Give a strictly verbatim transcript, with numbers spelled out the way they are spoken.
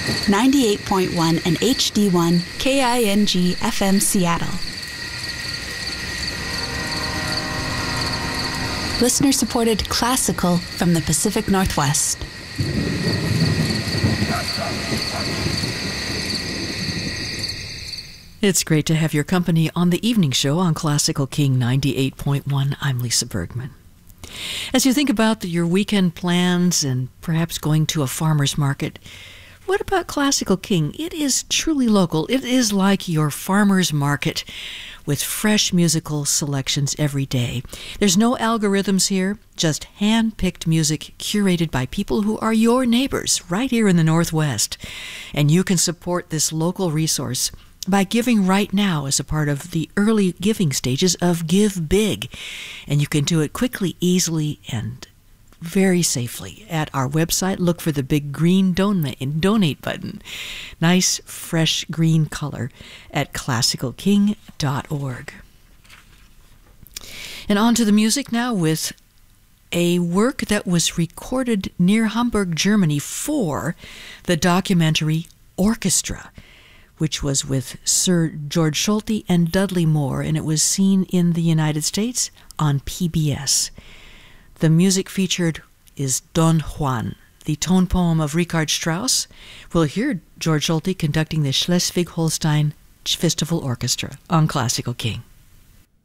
ninety-eight point one and H D one K I N G F M Seattle. Listener-supported classical from the Pacific Northwest. It's great to have your company on the evening show on Classical King ninety-eight point one. I'm Lisa Bergman. As you think about the, your weekend plans and perhaps going to a farmer's market, what about Classical King? It is truly local. It is like your farmer's market with fresh musical selections every day. There's no algorithms here, just hand-picked music curated by people who are your neighbors right here in the Northwest. And you can support this local resource by giving right now as a part of the early giving stages of Give Big. And you can do it quickly, easily, and very safely. At our website, look for the big green donate, donate button. Nice, fresh green color at classical king dot org. And on to the music now with a work that was recorded near Hamburg, Germany for the documentary Orchestra, which was with Sir George Solti and Dudley Moore, and it was seen in the United States on P B S. The music featured is Don Juan, the tone poem of Richard Strauss. We'll hear George Solti conducting the Schleswig-Holstein Festival Orchestra on Classical King.